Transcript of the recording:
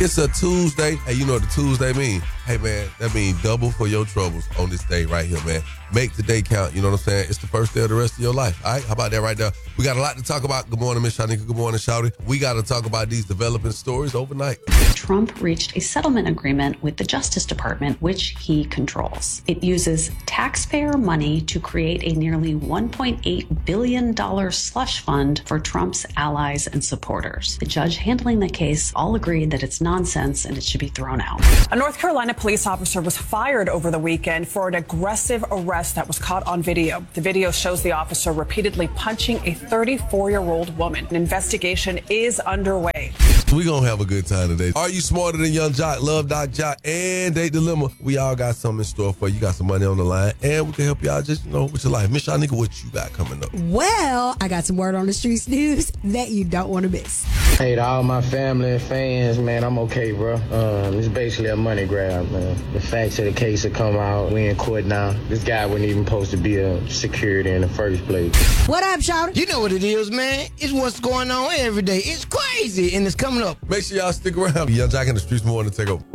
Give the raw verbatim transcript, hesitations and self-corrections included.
It's a Tuesday. Hey, you know what the Tuesday mean? Hey, man, that means double for your troubles on this day right here, man. Make today count. You know what I'm saying? It's the first day of the rest of your life. All right? How about that right there? We got a lot to talk about. Good morning, Miss Shanika. Good morning, Shouty. We got to talk about these developing stories overnight. Trump reached a settlement agreement with the Justice Department, which he controls. It uses taxpayer money to create a nearly one point eight billion dollars slush fund for Trump's allies and supporters. The judge handling the case all agreed that it's nonsense and it should be thrown out. A North Carolina police officer was fired over the weekend for an aggressive arrest that was caught on video. The video shows the officer repeatedly punching a thirty-four-year-old woman. An investigation is underway. We gonna have a good time today. Are you smarter than Young Jock, Love Doc Jock, and Date Dilemma? We all got something in store for you. You got some money on the line, and we can help you out just, you know, with your life. Miss Shanika, what you got coming up? Well, I got some word on the streets news that you don't want to miss. Hey, to all my family and fans, man, I'm okay, bro. Um, it's basically a money grab, man. The facts of the case have come out. We in court now. This guy wasn't even supposed to be a security in the first place. What up, Shouty? You know what it is, man. It's what's going on every day. It's crazy, and it's coming up. Make sure y'all stick around. Young Jock in the streets more to take over.